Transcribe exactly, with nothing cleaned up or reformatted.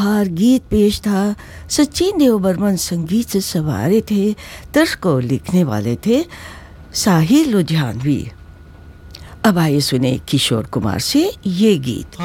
और गीत पेश था। सचिन देव बर्मन संगीत से सवारे थे, तर्ज को लिखने वाले थे साहिल लुधियानवी। अब आइए सुने किशोर कुमार से ये गीत।